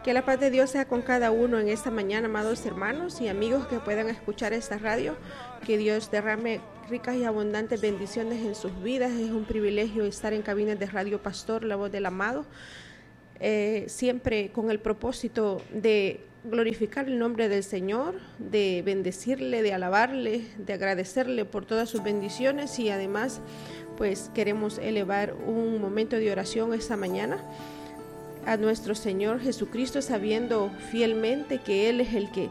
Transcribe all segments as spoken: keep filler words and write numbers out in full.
Que la paz de Dios sea con cada uno en esta mañana, amados hermanos y amigos que puedan escuchar esta radio. Que Dios derrame ricas y abundantes bendiciones en sus vidas. Es un privilegio estar en cabinas de Radio Pastor, la voz del amado, eh, siempre con el propósito de glorificar el nombre del Señor, de bendecirle, de alabarle, de agradecerle por todas sus bendiciones, y además pues queremos elevar un momento de oración esta mañana a nuestro Señor Jesucristo, sabiendo fielmente que Él es el que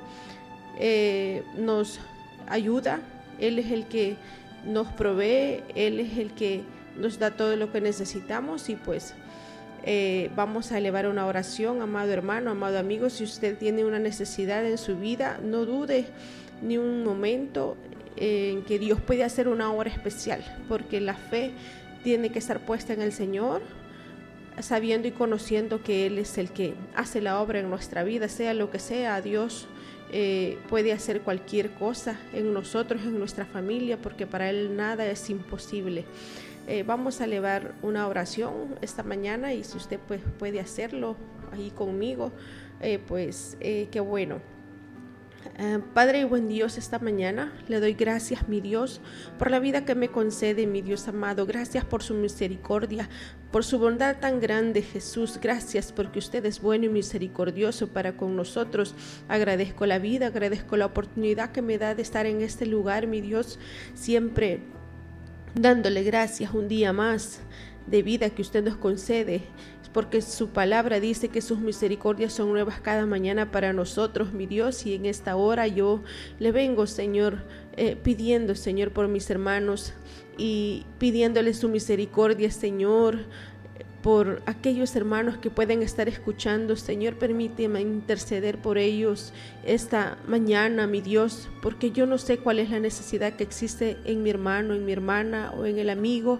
eh, nos ayuda, Él es el que nos provee, Él es el que nos da todo lo que necesitamos. Y pues eh, vamos a elevar una oración, amado hermano, amado amigo. Si usted tiene una necesidad en su vida, no dude ni un momento en que Dios puede hacer una obra especial, porque la fe tiene que estar puesta en el Señor, sabiendo y conociendo que Él es el que hace la obra en nuestra vida, sea lo que sea. Dios eh, puede hacer cualquier cosa en nosotros, en nuestra familia, porque para Él nada es imposible. Eh, vamos a elevar una oración esta mañana, y si usted pues, puede hacerlo ahí conmigo, eh, pues eh, qué bueno. Uh, Padre y buen Dios, esta mañana le doy gracias, mi Dios, por la vida que me concede, mi Dios amado. Gracias por su misericordia, por su bondad tan grande, Jesús. Gracias porque usted es bueno y misericordioso para con nosotros. Agradezco la vida, agradezco la oportunidad que me da de estar en este lugar, mi Dios, siempre dándole gracias un día más de vida que usted nos concede, porque su palabra dice que sus misericordias son nuevas cada mañana para nosotros, mi Dios. Y en esta hora yo le vengo, Señor, eh, pidiendo, Señor, por mis hermanos, y pidiéndole su misericordia, Señor, por aquellos hermanos que pueden estar escuchando. Señor, permíteme interceder por ellos esta mañana, mi Dios, porque yo no sé cuál es la necesidad que existe en mi hermano, en mi hermana o en el amigo.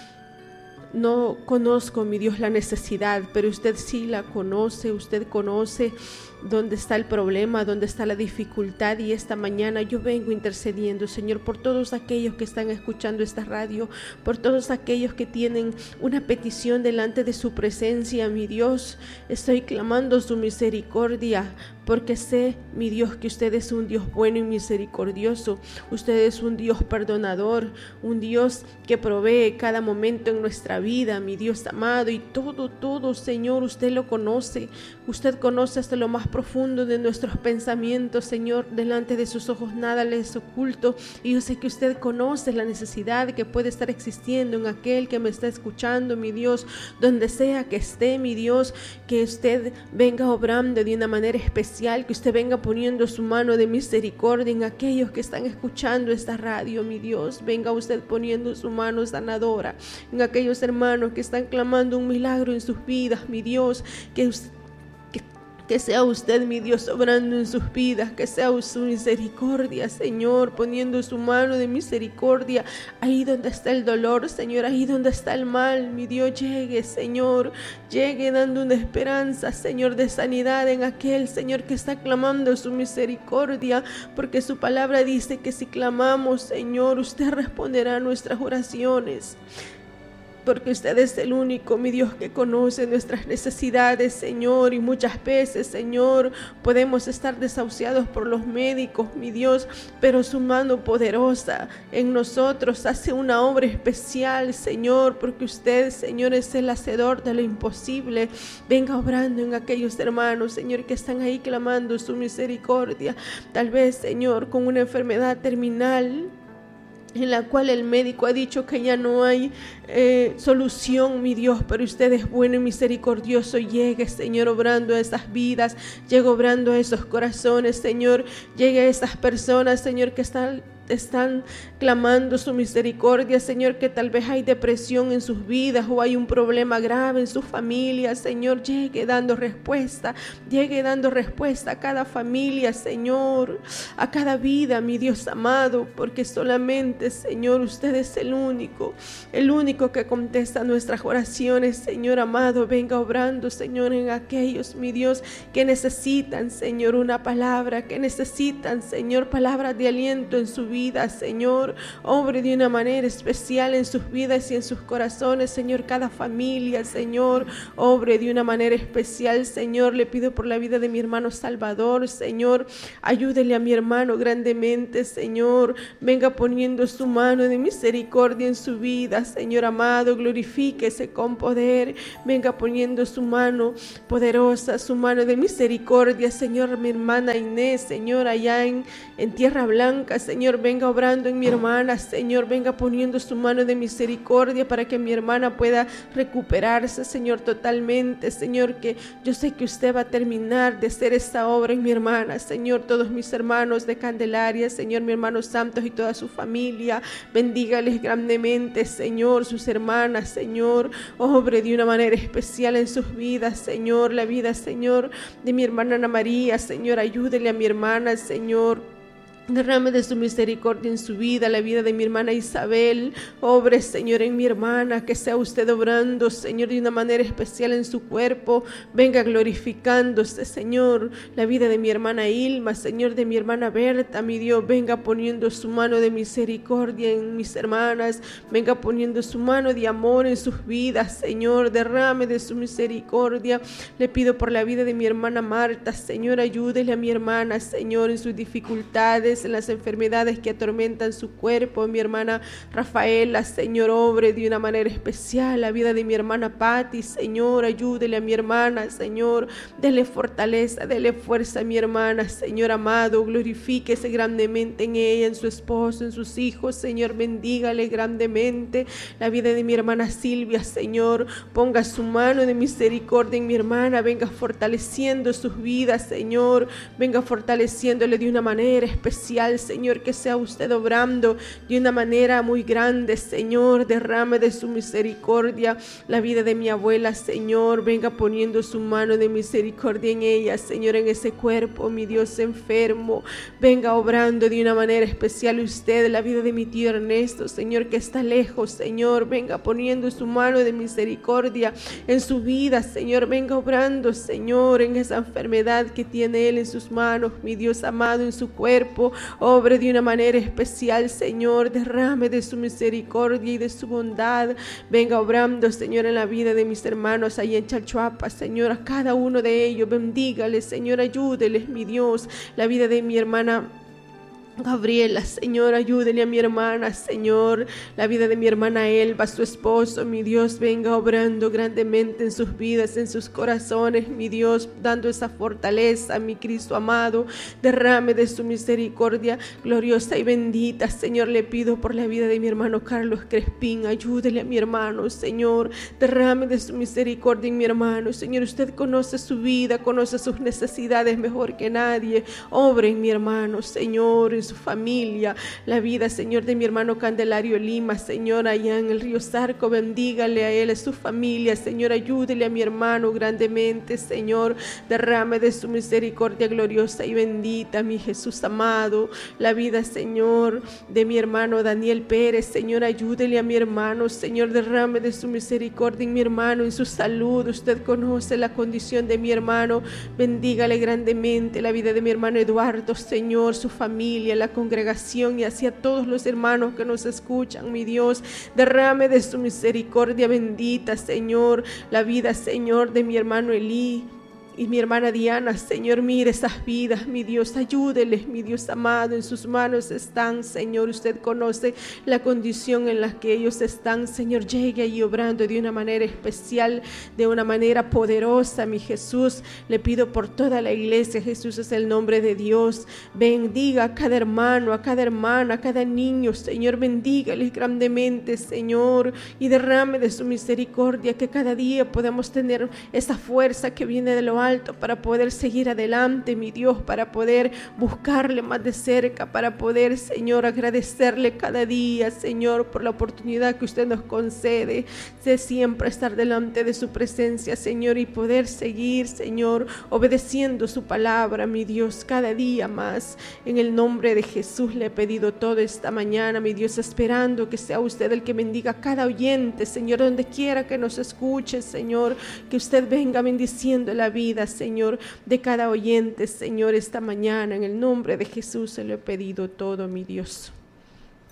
No conozco, mi Dios, la necesidad, pero usted sí la conoce. Usted conoce dónde está el problema, dónde está la dificultad, y esta mañana yo vengo intercediendo, Señor, por todos aquellos que están escuchando esta radio, por todos aquellos que tienen una petición delante de su presencia, mi Dios. Estoy clamando su misericordia, porque sé, mi Dios, que usted es un Dios bueno y misericordioso. Usted es un Dios perdonador, un Dios que provee cada momento en nuestra vida, mi Dios amado, y todo, todo, Señor, usted lo conoce. Usted conoce hasta lo más profundo de nuestros pensamientos, Señor. Delante de sus ojos nada le es oculto, y yo sé que usted conoce la necesidad que puede estar existiendo en aquel que me está escuchando, mi Dios, donde sea que esté, mi Dios. Que usted venga obrando de una manera especial, que usted venga poniendo su mano de misericordia en aquellos que están escuchando esta radio, mi Dios. Venga usted poniendo su mano sanadora en aquellos hermanos que están clamando un milagro en sus vidas, mi Dios. Que usted Que sea usted, mi Dios, obrando en sus vidas, que sea su misericordia, Señor, poniendo su mano de misericordia ahí donde está el dolor, Señor, ahí donde está el mal, mi Dios. Llegue, Señor, llegue dando una esperanza, Señor, de sanidad en aquel, Señor, que está clamando su misericordia, porque su palabra dice que si clamamos, Señor, usted responderá a nuestras oraciones. Porque usted es el único, mi Dios, que conoce nuestras necesidades, Señor, y muchas veces, Señor, podemos estar desahuciados por los médicos, mi Dios, pero su mano poderosa en nosotros hace una obra especial, Señor, porque usted, Señor, es el hacedor de lo imposible. Venga obrando en aquellos hermanos, Señor, que están ahí clamando su misericordia, tal vez, Señor, con una enfermedad terminal, en la cual el médico ha dicho que ya no hay eh, solución, mi Dios, pero usted es bueno y misericordioso. Llegue, Señor, obrando a esas vidas, llegue obrando a esos corazones, Señor. Llegue a esas personas, Señor, que están están clamando su misericordia, Señor, que tal vez hay depresión en sus vidas o hay un problema grave en sus familias, Señor. Llegue dando respuesta, llegue dando respuesta a cada familia, Señor, a cada vida, mi Dios amado, porque solamente, Señor, usted es el único, el único que contesta nuestras oraciones, Señor amado. Venga obrando, Señor, en aquellos, mi Dios, que necesitan, Señor, una palabra, que necesitan, Señor, palabras de aliento en su vida, vidas, Señor. Obre de una manera especial en sus vidas y en sus corazones, Señor, cada familia, Señor. Obre de una manera especial, Señor. Le pido por la vida de mi hermano Salvador, Señor. Ayúdele a mi hermano grandemente, Señor. Venga poniendo su mano de misericordia en su vida, Señor amado. Glorifíquese con poder. Venga poniendo su mano poderosa, su mano de misericordia, Señor. Mi hermana Inés, Señor, allá en, en Tierra Blanca, Señor, venga obrando en mi hermana, Señor. Venga poniendo su mano de misericordia para que mi hermana pueda recuperarse, Señor, totalmente, Señor, que yo sé que usted va a terminar de hacer esta obra en mi hermana, Señor. Todos mis hermanos de Candelaria, Señor, mi hermano Santos y toda su familia, bendígales grandemente, Señor. Sus hermanas, Señor, obre de una manera especial en sus vidas, Señor. La vida, Señor, de mi hermana Ana María, Señor, ayúdele a mi hermana, Señor. Derrame de su misericordia en su vida, la vida de mi hermana Isabel. Obre, Señor, en mi hermana, que sea usted obrando, Señor, de una manera especial en su cuerpo. Venga glorificándose, Señor. La vida de mi hermana Ilma, Señor, de mi hermana Berta, mi Dios, venga poniendo su mano de misericordia en mis hermanas. Venga poniendo su mano de amor en sus vidas, Señor. Derrame de su misericordia. Le pido por la vida de mi hermana Marta, Señor, ayúdele a mi hermana, Señor, en sus dificultades, en las enfermedades que atormentan su cuerpo. Mi hermana Rafaela, Señor, obre de una manera especial la vida de mi hermana Patti, Señor. Ayúdele a mi hermana, Señor. Dele fortaleza, dele fuerza a mi hermana, Señor amado. Glorifíquese grandemente en ella, en su esposo, en sus hijos, Señor. Bendígale grandemente la vida de mi hermana Silvia, Señor. Ponga su mano de misericordia en mi hermana. Venga fortaleciendo sus vidas, Señor. Venga fortaleciéndole de una manera especial, Señor, que sea usted obrando de una manera muy grande, Señor. Derrame de su misericordia la vida de mi abuela, Señor. Venga poniendo su mano de misericordia en ella, Señor, en ese cuerpo, mi Dios, enfermo. Venga obrando de una manera especial usted la vida de mi tío Ernesto, Señor, que está lejos, Señor. Venga poniendo su mano de misericordia en su vida, Señor. Venga obrando, Señor, en esa enfermedad que tiene él en sus manos, mi Dios amado, en su cuerpo. Obre de una manera especial, Señor. Derrame de su misericordia y de su bondad. Venga obrando, Señor, en la vida de mis hermanos ahí en Chalchuapa, Señor. A cada uno de ellos bendígales, Señor. Ayúdeles, mi Dios. La vida de mi hermana Gabriela, Señor, ayúdele a mi hermana, Señor. La vida de mi hermana Elba, su esposo, mi Dios, venga obrando grandemente en sus vidas, en sus corazones, mi Dios, dando esa fortaleza, mi Cristo amado. Derrame de su misericordia gloriosa y bendita, Señor. Le pido por la vida de mi hermano Carlos Crespín. Ayúdele a mi hermano, Señor. Derrame de su misericordia en mi hermano, Señor. Usted conoce su vida, conoce sus necesidades mejor que nadie. Obre en mi hermano, Señor, en su familia, la vida, Señor, de mi hermano Candelario Lima, Señor, allá en el río Zarco. Bendígale a él, a su familia, Señor. Ayúdele a mi hermano grandemente, Señor. Derrame de su misericordia gloriosa y bendita, mi Jesús amado. La vida, Señor, de mi hermano Daniel Pérez, Señor. Ayúdele a mi hermano, Señor. Derrame de su misericordia en mi hermano, en su salud. Usted conoce la condición de mi hermano. Bendígale grandemente la vida de mi hermano Eduardo, Señor, su familia, la congregación y hacia todos los hermanos que nos escuchan, mi Dios. Derrame de su misericordia bendita, Señor, la vida, Señor, de mi hermano Elí y mi hermana Diana, Señor. Mire esas vidas, mi Dios. Ayúdeles, mi Dios amado. En sus manos están, Señor. Usted conoce la condición en la que ellos están, Señor. Llegue ahí obrando de una manera especial, de una manera poderosa, mi Jesús. Le pido por toda la iglesia. Jesús es el nombre de Dios. Bendiga a cada hermano, a cada hermana, a cada niño, Señor. Bendígales grandemente, Señor, y derrame de su misericordia, que cada día podamos tener esa fuerza que viene de lo alto para poder seguir adelante, mi Dios, para poder buscarle más de cerca, para poder, Señor, agradecerle cada día, Señor, por la oportunidad que usted nos concede de siempre estar delante de su presencia, Señor, y poder seguir, Señor, obedeciendo su palabra, mi Dios, cada día más. En el nombre de Jesús le he pedido todo esta mañana, mi Dios, esperando que sea usted el que bendiga a cada oyente, Señor, donde quiera que nos escuche, Señor, que usted venga bendiciendo la vida, Señor, de cada oyente, Señor, esta mañana. En el nombre de Jesús se lo he pedido todo, mi Dios.